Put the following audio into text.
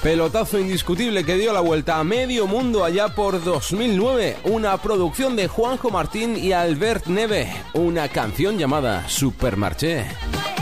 Pelotazo indiscutible que dio la vuelta a medio mundo allá por 2009. Una producción de Juanjo Martín y Albert Neve. Una canción llamada Supermarché.